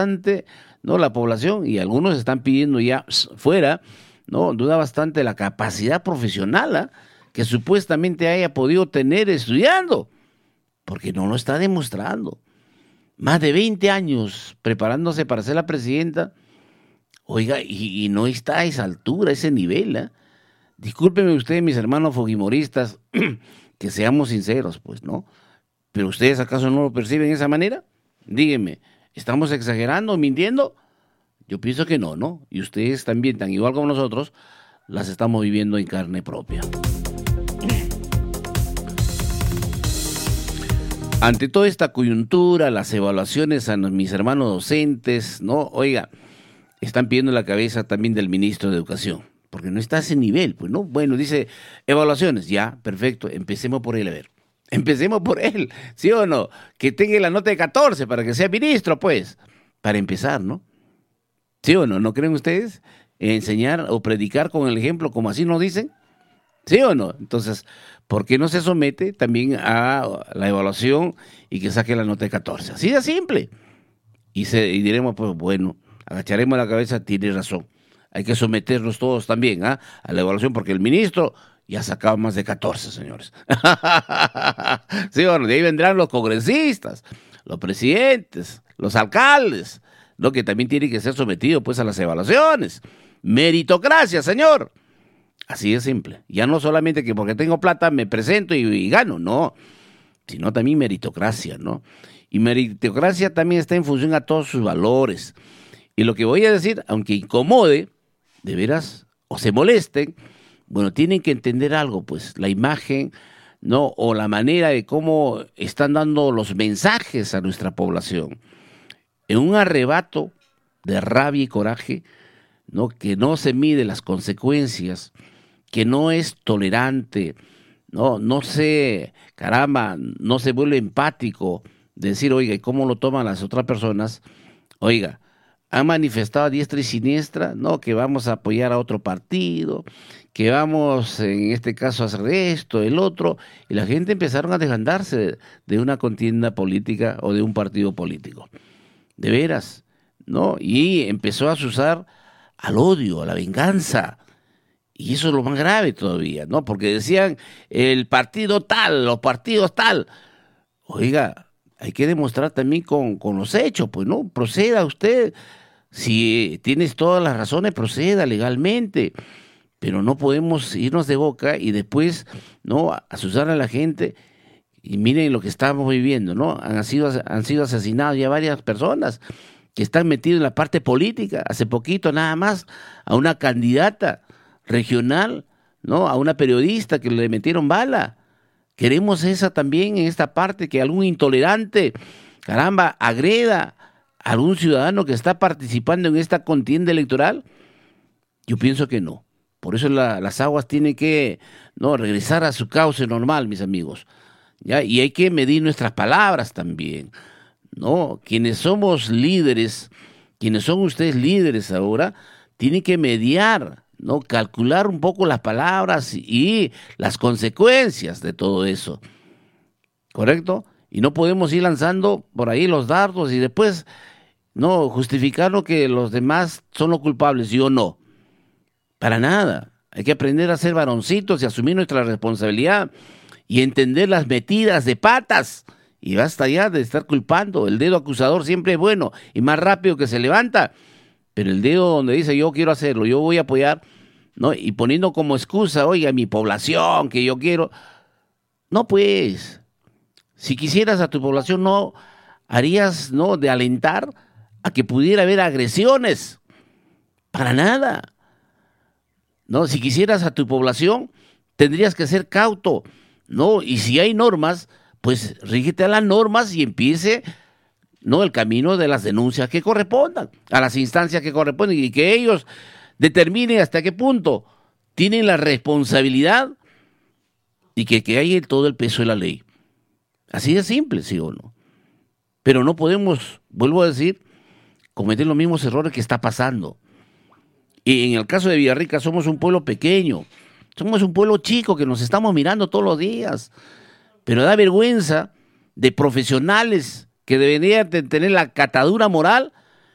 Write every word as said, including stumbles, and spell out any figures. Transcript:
bastante, ¿no?, la población, y algunos están pidiendo ya fuera, ¿no?, duda bastante la capacidad profesional, ¿eh?, que supuestamente haya podido tener estudiando, porque no lo está demostrando. Más de veinte años preparándose para ser la presidenta, oiga, y, y no está a esa altura, a ese nivel, ¿eh? Discúlpenme ustedes, mis hermanos fujimoristas, que seamos sinceros, pues, ¿no? ¿Pero ustedes acaso no lo perciben de esa manera? Díganme, ¿estamos exagerando, mintiendo? Yo pienso que no, ¿no? Y ustedes también, tan igual como nosotros, las estamos viviendo en carne propia. Ante toda esta coyuntura, las evaluaciones a mis hermanos docentes, ¿no? Oiga, están pidiendo la cabeza también del ministro de Educación, porque no está a ese nivel, pues, ¿no? Bueno, dice, evaluaciones, ya, perfecto, empecemos por él, a ver. Empecemos por él, ¿sí o no? Que tenga la nota de catorce para que sea ministro, pues, para empezar, ¿no? ¿Sí o no? ¿No creen ustedes? Enseñar o predicar con el ejemplo, como así nos dicen, ¿sí o no? Entonces, ¿por qué no se somete también a la evaluación y que saque la nota de catorce? Así de simple. Y, se, y diremos, pues bueno, agacharemos la cabeza, tiene razón. Hay que someternos todos también, ¿eh?, a la evaluación, porque el ministro ya sacaba más de catorce, señores. Sí, bueno, de ahí vendrán los congresistas, los presidentes, los alcaldes, ¿no?, que también tienen que ser sometidos, pues, a las evaluaciones. Meritocracia, señor. Así de simple. Ya no solamente que porque tengo plata me presento y, y gano, no, sino también meritocracia, ¿no? Y meritocracia también está en función a todos sus valores. Y lo que voy a decir, aunque incomode, de veras, o se molesten, bueno, tienen que entender algo, pues, la imagen, ¿no?, o la manera de cómo están dando los mensajes a nuestra población. En un arrebato de rabia y coraje, ¿no?, que no se mide las consecuencias, que no es tolerante, no, no se, caramba, no se vuelve empático, decir, oiga, ¿y cómo lo toman las otras personas? Oiga, han manifestado a diestra y siniestra, no, que vamos a apoyar a otro partido, que vamos, en este caso, a hacer esto, el otro, y la gente empezaron a desbandarse de, de una contienda política o de un partido político. De veras, ¿no? Y empezó a usar al odio, a la venganza. Y eso es lo más grave todavía, ¿no? Porque decían el partido tal, los partidos tal. Oiga, hay que demostrar también con, con los hechos, pues, ¿no? Proceda usted. Si tienes todas las razones, proceda legalmente. Pero no podemos irnos de boca y después, ¿no?, asustar a la gente. Y miren lo que estamos viviendo, ¿no? Han sido, han sido asesinadas ya varias personas que están metidos en la parte política. Hace poquito nada más a una candidata regional, ¿no?, a una periodista que le metieron bala. Queremos esa también en esta parte, que algún intolerante, caramba, agreda a algún ciudadano que está participando en esta contienda electoral. Yo pienso que no. Por eso la, las aguas tienen que, no, regresar a su cauce normal, mis amigos. ¿Ya? Y hay que medir nuestras palabras también, ¿no? Quienes somos líderes, quienes son ustedes líderes ahora, tienen que mediar, ¿no?, calcular un poco las palabras y las consecuencias de todo eso, ¿correcto? Y no podemos ir lanzando por ahí los dardos y después, no, justificarlo que los demás son los culpables, yo no, para nada. Hay que aprender a ser varoncitos y asumir nuestra responsabilidad y entender las metidas de patas. Y basta ya de estar culpando. El dedo acusador siempre es bueno y más rápido que se levanta. Pero el dedo donde dice yo quiero hacerlo, yo voy a apoyar, ¿no?, y poniendo como excusa, oiga, mi población, que yo quiero. No, pues, si quisieras a tu población, no harías, ¿no?, de alentar a que pudiera haber agresiones. Para nada. No, si quisieras a tu población, tendrías que ser cauto, ¿no? Y si hay normas, pues rígete a las normas y empiece, ¿no?, el camino de las denuncias que correspondan, a las instancias que corresponden, y que ellos determinen hasta qué punto tienen la responsabilidad y que, que haya todo el peso de la ley. Así de simple, ¿sí o no? Pero no podemos, vuelvo a decir, cometer los mismos errores que está pasando. Y en el caso de Villarrica somos un pueblo pequeño, somos un pueblo chico que nos estamos mirando todos los días, pero da vergüenza de profesionales que deberían de tener la catadura moral